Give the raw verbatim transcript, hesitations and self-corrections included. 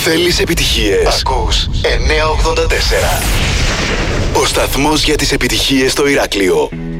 Θέλεις επιτυχίες? Ακούς εννιακόσια ογδόντα τέσσερα. Ο σταθμός για τις επιτυχίες στο Ηράκλειο.